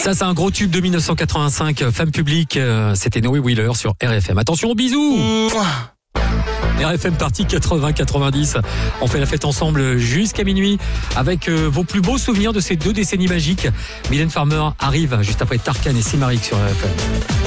Ça, c'est un gros tube de 1985, Femme publique. C'était Noé Wheeler sur RFM. Attention aux bisous. RFM partie 80-90. On fait la fête ensemble jusqu'à minuit avec vos plus beaux souvenirs de ces 2 décennies magiques. Mylène Farmer arrive juste après Tarkan et Simarik sur RFM.